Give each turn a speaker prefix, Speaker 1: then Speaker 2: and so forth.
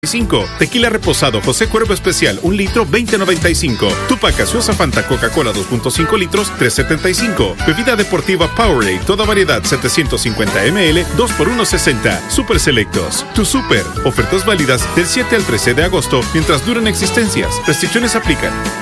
Speaker 1: Tequila reposado José Cuervo Especial 1 litro 20.95. Tupac gaseosa Fanta Coca-Cola 2.5 litros 3.75. Bebida deportiva Powerade toda variedad 750 ml 2 por 1.60. Super Selectos. Tu Super. Ofertas válidas del 7 al 13 de agosto mientras duran existencias. Restricciones aplican.